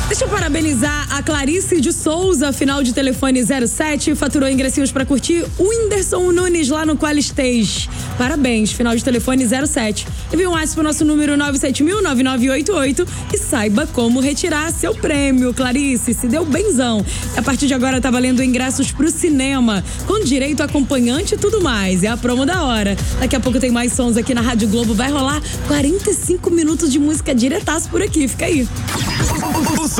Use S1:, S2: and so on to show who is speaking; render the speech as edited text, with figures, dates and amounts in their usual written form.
S1: Deixa eu parabenizar a Clarice de Souza, final de telefone 07, faturou ingressinhos pra curtir o Whindersson Nunes lá no Qualistage. Parabéns, final de telefone 07. Envie um WhatsApp pro nosso número 970009988 e saiba como retirar seu prêmio. Clarice, se deu benzão. A partir de agora tá valendo ingressos pro cinema, com direito a acompanhante e tudo mais. É a promo da hora. Daqui a pouco tem mais sons aqui na Rádio Globo. Vai rolar 45 minutos de música diretaço por aqui. Fica aí.